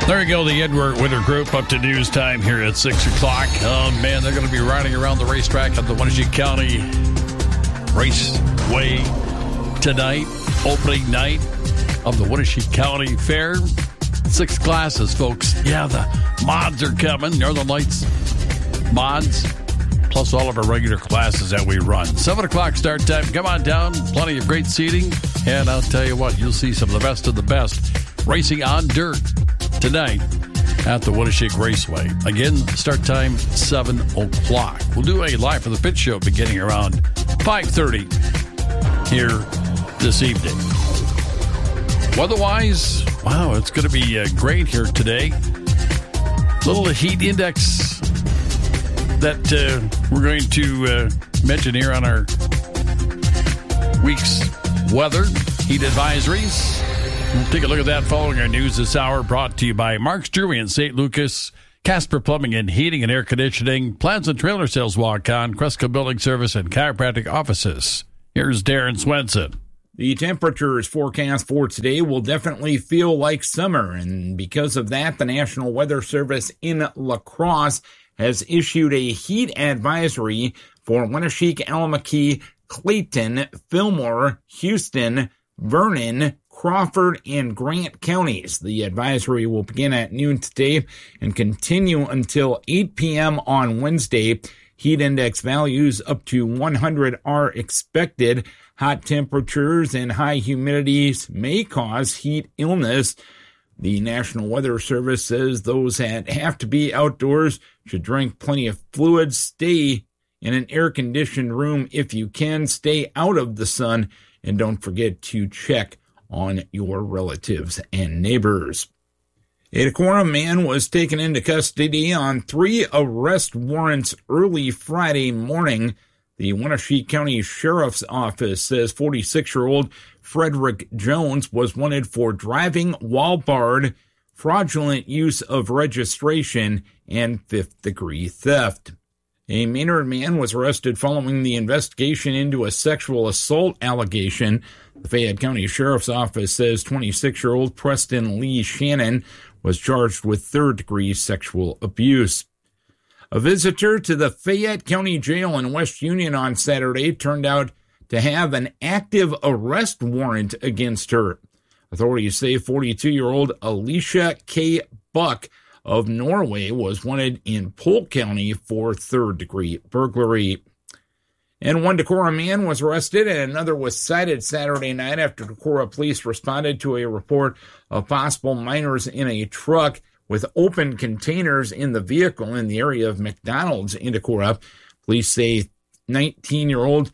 There you go, the Edward Winter Group up to news time here at 6 o'clock. Oh, man, they're going to be riding around the racetrack at the Wenatchee County Raceway tonight, opening night of the Wenatchee County Fair. 6 classes, folks. Yeah, the mods are coming. Northern Lights mods, plus all of our regular classes that we run. 7 o'clock start time. Come on down. Plenty of great seating. And I'll tell you what, you'll see some of the best racing on dirt tonight at the Wenatchee Raceway. Again, start time 7 o'clock. We'll do a live from the pit show beginning around 5:30 here this evening. Weather-wise, wow, it's going to be great here today. Little heat index that we're going to mention here on our week's weather, heat advisories. We'll take a look at that following our news this hour, brought to you by Mark's Jewelry in St. Lucas, Casper Plumbing and Heating and Air Conditioning, Plans and Trailer Sales Walk-On, Cresco Building Service, and Chiropractic Offices. Here's Darren Swenson. The temperatures forecast for today will definitely feel like summer, and because of that, the National Weather Service in La Crosse has issued a heat advisory for Wenatchee, Allamakee, Clayton, Fillmore, Houston, Vernon, Crawford, and Grant counties. The advisory will begin at noon today and continue until 8 p.m. on Wednesday. Heat index values up to 100 are expected. Hot temperatures and high humidities may cause heat illness. The National Weather Service says those that have to be outdoors should drink plenty of fluids, stay in an air-conditioned room if you can, stay out of the sun, and don't forget to check on your relatives and neighbors. A Decorah man was taken into custody on 3 arrest warrants early Friday morning. The Wenatchee County Sheriff's Office says 46-year-old Frederick Jones was wanted for driving while barred, fraudulent use of registration, and fifth-degree theft. A Maynard man was arrested following the investigation into a sexual assault allegation. The Fayette County Sheriff's Office says 26-year-old Preston Lee Shannon was charged with third-degree sexual abuse. A visitor to the Fayette County Jail in West Union on Saturday turned out to have an active arrest warrant against her. Authorities say 42-year-old Alicia K. Buck of Norway was wanted in Polk County for third-degree burglary. And one Decorah man was arrested and another was cited Saturday night after Decorah police responded to a report of possible minors in a truck with open containers in the vehicle in the area of McDonald's in Decorah. Police say 19-year-old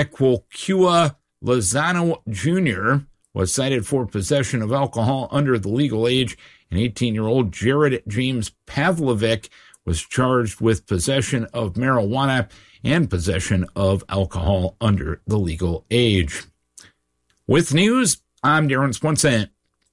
Equokua Lozano Jr. was cited for possession of alcohol under the legal age, and 18-year-old Jared James Pavlovic was charged with possession of marijuana and possession of alcohol under the legal age. With news, I'm Darren Swenson.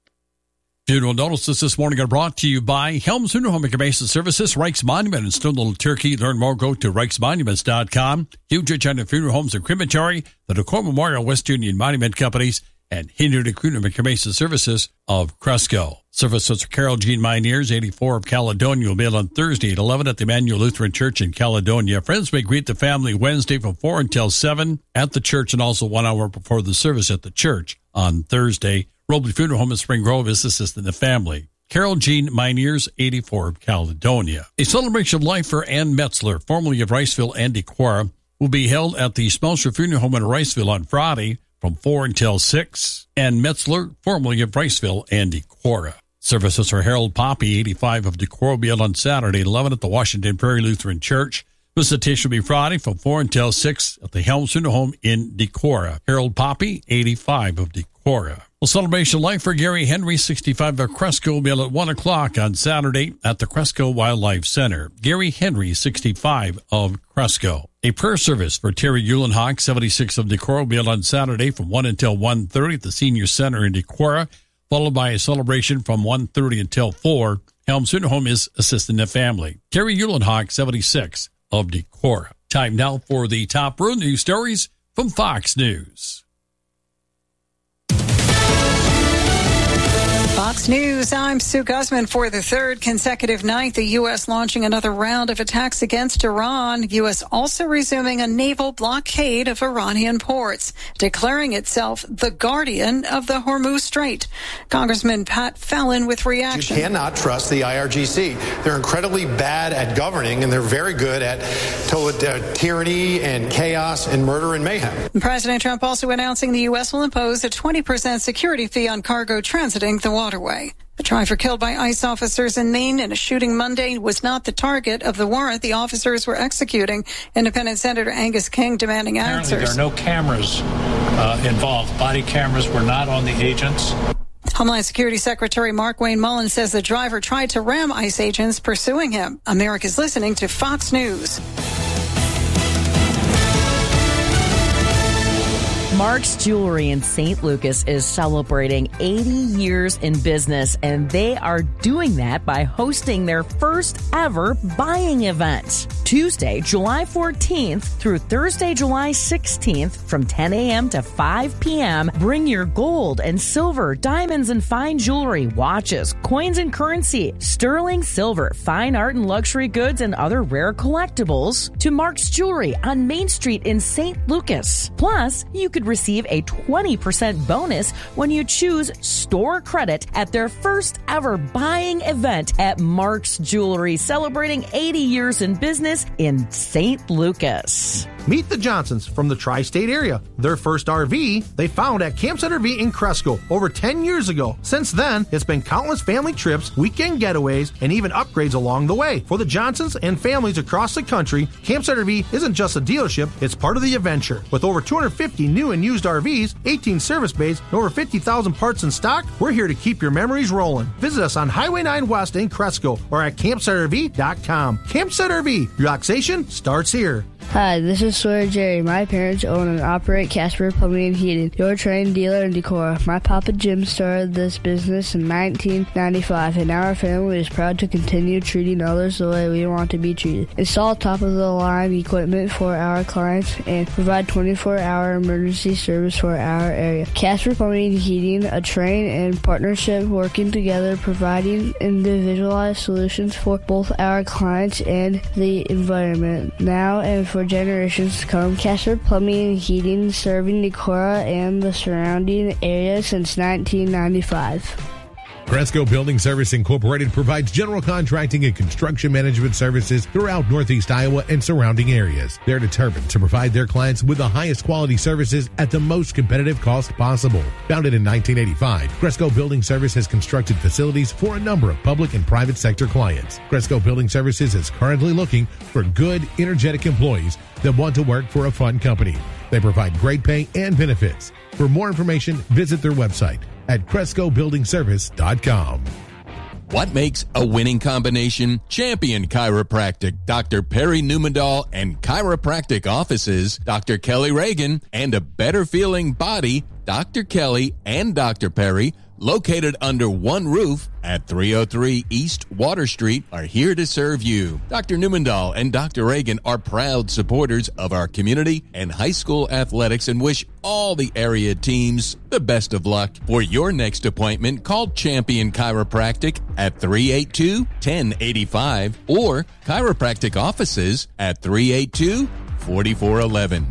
Funeral notices this morning are brought to you by Helms Funeral Home and Cremation Services, Reichs Monument in Stone Little Turkey. Learn more, go to reichsmonuments.com. Huge China Funeral Homes and Crematory, the Decorah Memorial West Union Monument Companies, and Hindu Funeral and Cremation Services of Cresco. Services for Carol Jean Minears, 84 of Caledonia, will be held on Thursday at 11 at the Emmanuel Lutheran Church in Caledonia. Friends may greet the family Wednesday from 4 until 7 at the church, and also 1 hour before the service at the church on Thursday. Robley Funeral Home in Spring Grove is assisting the family. Carol Jean Minears, 84 of Caledonia. A celebration of life for Ann Metzler, formerly of Riceville and Decorah, will be held at the Smelser Funeral Home in Riceville on Friday from 4 until 6. Ann Metzler, formerly of Riceville and Decorah. Services for Harold Poppy, 85 of Decorah, will be held on Saturday at 11 at the Washington Prairie Lutheran Church. Visitation will be Friday from 4 until 6 at the Helms Funeral Home in Decorah. Harold Poppy, 85 of Decorah. Well, celebration of life for Gary Henry, 65 of Cresco, will be held at 1 o'clock on Saturday at the Cresco Wildlife Center. Gary Henry, 65 of Cresco. A prayer service for Terry Eulenhock, 76 of Decorah, will be held on Saturday from 1 until 1:30 at the Senior Center in Decorah, followed by a celebration from 1:30 until 4. Helms Funeral Home is assisting the family. Terry Eulenhock, 76 of Decorah. Time now for the top road news stories from Fox News. Fox News, I'm Sue Guzman. For the third consecutive night, the U.S. launching another round of attacks against Iran. U.S. also resuming a naval blockade of Iranian ports, declaring itself the guardian of the Hormuz Strait. Congressman Pat Fallon with reaction. You cannot trust the IRGC. They're incredibly bad at governing, and they're very good at tyranny and chaos and murder and mayhem. President Trump also announcing the U.S. will impose a 20% security fee on cargo transiting the waterway. The driver killed by ICE officers in Maine in a shooting Monday was not the target of the warrant the officers were executing. Independent Senator Angus King demanding answers. Apparently there are no cameras involved. Body cameras were not on the agents. Homeland Security Secretary Mark Wayne Mullen says the driver tried to ram ICE agents pursuing him. America's listening to Fox News. Mark's Jewelry in St. Lucas is celebrating 80 years in business, and they are doing that by hosting their first ever buying event. Tuesday, July 14th through Thursday, July 16th from 10 a.m. to 5 p.m. Bring your gold and silver, diamonds and fine jewelry, watches, coins and currency, sterling silver, fine art and luxury goods, and other rare collectibles to Mark's Jewelry on Main Street in St. Lucas. Plus, you could receive a 20% bonus when you choose store credit at their first ever buying event at Mark's Jewelry, celebrating 80 years in business in St. Lucas. Meet the Johnsons from the tri-state area. Their first RV they found at Campsite RV in Cresco over 10 years ago. Since then, it's been countless family trips, weekend getaways, and even upgrades along the way. For the Johnsons and families across the country, Campsite RV isn't just a dealership, it's part of the adventure. With over 250 new and used RVs, 18 service bays, and over 50,000 parts in stock, we're here to keep your memories rolling. Visit us on Highway 9 West in Cresco or at CampsiteRV.com. Campsite RV, relaxation starts here. Hi, this is Sawyer Jerry. My parents own and operate Casper Plumbing and Heating, your trained dealer in Decorah. My Papa Jim started this business in 1995, and our family is proud to continue treating others the way we want to be treated. Install top-of-the-line equipment for our clients and provide 24-hour emergency service for our area. Casper Plumbing and Heating, a train and partnership working together, providing individualized solutions for both our clients and the environment. Now and for generations to come, Casper Plumbing and Heating, serving Decorah and the surrounding area since 1995. Cresco Building Service Incorporated provides general contracting and construction management services throughout Northeast Iowa and surrounding areas. They're determined to provide their clients with the highest quality services at the most competitive cost possible. Founded in 1985, Cresco Building Service has constructed facilities for a number of public and private sector clients. Cresco Building Services is currently looking for good, energetic employees that want to work for a fun company. They provide great pay and benefits. For more information, visit their website at CrescoBuildingService.com. What makes a winning combination? Champion Chiropractic, Dr. Perry Newmandahl and chiropractic offices, Dr. Kelly Reagan, and a better feeling body, Dr. Kelly and Dr. Perry, located under one roof at 303 East Water Street, are here to serve you. Dr. Newmandahl and Dr. Reagan are proud supporters of our community and high school athletics and wish all the area teams the best of luck. For your next appointment, call Champion Chiropractic at 382-1085 or chiropractic offices at 382-4411.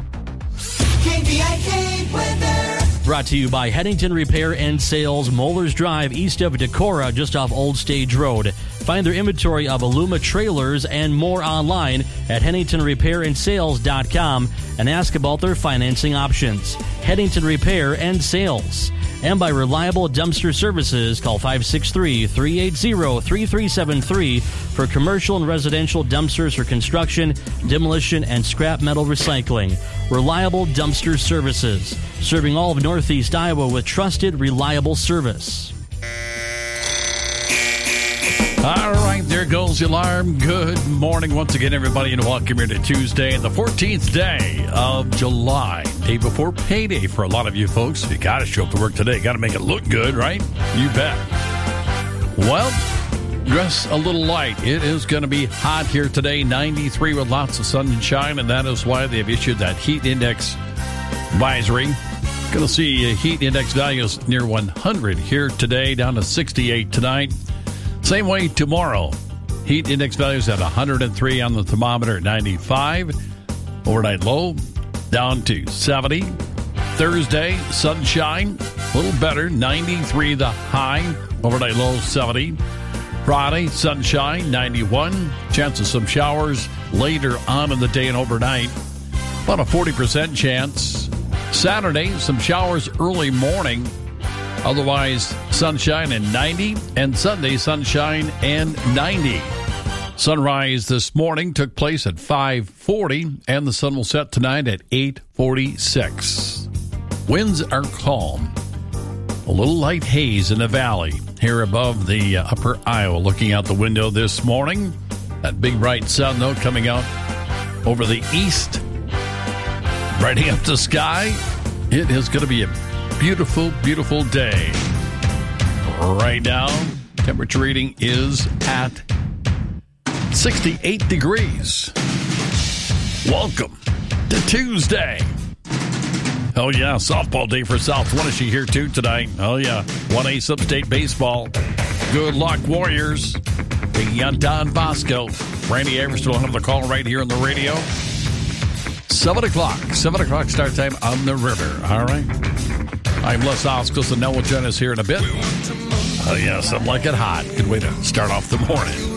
KVIK weather. Brought to you by Headington Repair and Sales, Moeller's Drive, east of Decorah, just off Old Stage Road. Find their inventory of Aluma trailers and more online at HeadingtonRepairandSales.com and ask about their financing options. Headington Repair and Sales. And by Reliable Dumpster Services, call 563-380-3373 for commercial and residential dumpsters for construction, demolition, and scrap metal recycling. Reliable Dumpster Services, serving all of Northeast Iowa with trusted, reliable service. All right, there goes the alarm. Good morning once again, everybody, and welcome here to Tuesday, the 14th day of July. Day before payday for a lot of you folks. You got to show up to work today. Got to make it look good, right? You bet. Well, dress a little light. It is going to be hot here today, 93 with lots of sunshine, and that is why they've issued that heat index advisory. Going to see heat index values near 100 here today, down to 68 tonight. Same way tomorrow. Heat index values at 103 on the thermometer at 95. Overnight low down to 70. Thursday, sunshine, a little better, 93 the high. Overnight low 70. Friday, sunshine, 91. Chance of some showers later on in the day and overnight. About a 40% chance. Saturday, some showers early morning. Otherwise, sunshine and 90. And Sunday, sunshine and 90. Sunrise this morning took place at 5:40, and the sun will set tonight at 8:46. Winds are calm. A little light haze in the valley here above the upper Iowa. Looking out the window this morning, that big bright sun, though, coming out over the east, brightening up the sky. It is going to be a beautiful, beautiful day. Right now, temperature reading is at 68 degrees. Welcome to Tuesday. Oh, yeah, softball day for South Wenatchee here, too, tonight. Oh, yeah, 1A Sub-State Baseball. Good luck, Warriors. Taking on Don Bosco. Randy Everett will have the call right here on the radio. 7 o'clock. 7 o'clock start time on the river. All right. I'm Les Oscos, and Noah will join us here in a bit. Oh, yeah, something like it hot. Good way to start off the morning.